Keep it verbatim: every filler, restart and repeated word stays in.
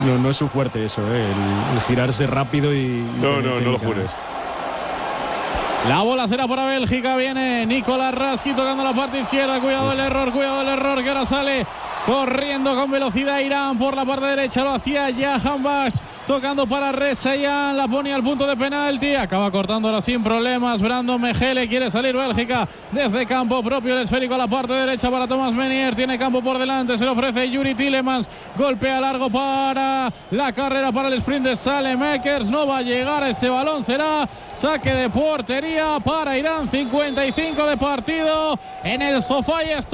No, no es su fuerte eso, ¿eh? el, el girarse rápido y... No, no, no lo jures. La bola será para Bélgica, viene Nicolás Raski tocando la parte izquierda, cuidado el error, cuidado el error, que ahora sale corriendo con velocidad Irán por la parte derecha, lo hacía Jahan Bash, tocando para Rezayan, la pone al punto de penalti, acaba cortando ahora sin problemas, Brandon Mejele, quiere salir Bélgica desde campo propio, el esférico a la parte derecha para Thomas Menier, tiene campo por delante, se le ofrece Yuri Tillemans, golpea largo para la carrera, para el sprint de Saelemaekers, no va a llegar a ese balón, será saque de portería para Irán, cincuenta y cinco de partido en el sofá y esto